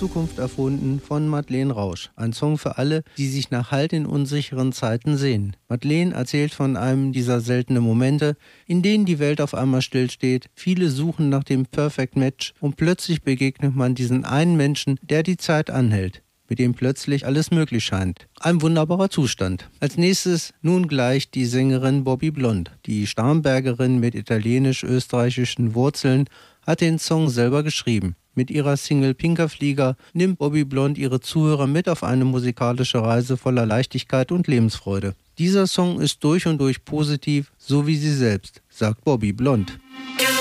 Zukunft erfunden von Madeleine Rausch. Ein Song für alle, die sich nach Halt in unsicheren Zeiten sehnen. Madeleine erzählt von einem dieser seltenen Momente, in denen die Welt auf einmal stillsteht, viele suchen nach dem Perfect Match und plötzlich begegnet man diesen einen Menschen, der die Zeit anhält, mit dem plötzlich alles möglich scheint. Ein wunderbarer Zustand. Als nächstes nun gleich die Sängerin Bobby Blond. Die Starnbergerin mit italienisch-österreichischen Wurzeln hat den Song selber geschrieben. Mit ihrer Single Pinker Flieger nimmt Bobby Blond ihre Zuhörer mit auf eine musikalische Reise voller Leichtigkeit und Lebensfreude. Dieser Song ist durch und durch positiv, so wie sie selbst, sagt Bobby Blond.